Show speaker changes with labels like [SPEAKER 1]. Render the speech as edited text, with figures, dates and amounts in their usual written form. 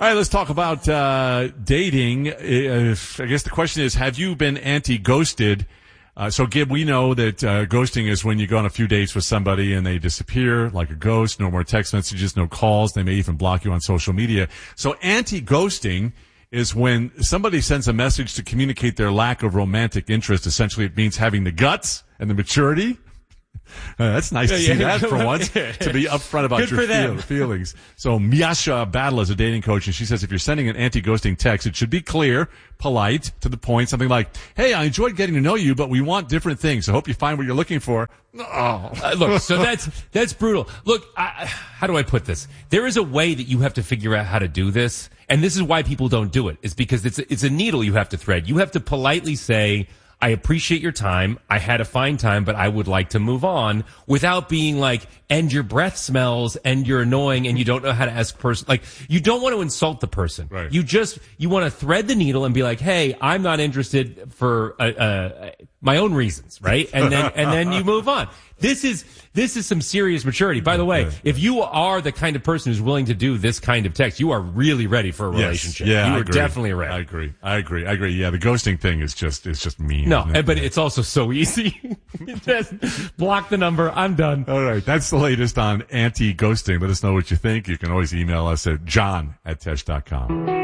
[SPEAKER 1] right, let's talk about dating. I guess the question is, have you been anti-ghosted? So, Gib, we know that ghosting is when you go on a few dates with somebody and they disappear like a ghost, no more text messages, no calls. They may even block you on social media. So anti-ghosting is when somebody sends a message to communicate their lack of romantic interest. Essentially, it means having the guts and the maturity. That's nice to see that for once, to be upfront about your feelings. So Miasha Battle is a dating coach, and she says if you're sending an anti-ghosting text, it should be clear, polite, to the point, something like, hey, I enjoyed getting to know you, but we want different things. I hope you find what you're looking for. Oh.
[SPEAKER 2] Look, so that's brutal. Look, how do I put this? There is a way that you have to figure out how to do this, and this is why people don't do it, is because it's a needle you have to thread. You have to politely say, I appreciate your time. I had a fine time, but I would like to move on, without being like, and your breath smells and you're annoying and you don't know how to ask person. Like, you don't want to insult the person. Right. You want to thread the needle and be like, hey, I'm not interested for, my own reasons, right? And then you move on. This is some serious maturity. By the way, if you are the kind of person who's willing to do this kind of text, you are really ready for a relationship.
[SPEAKER 1] Yeah,
[SPEAKER 2] you are definitely ready.
[SPEAKER 1] I agree. Yeah, the ghosting thing is just mean.
[SPEAKER 2] No, but it's also so easy. Just block the number. I'm done.
[SPEAKER 1] All right. That's the latest on anti-ghosting. Let us know what you think. You can always email us at john@tesh.com.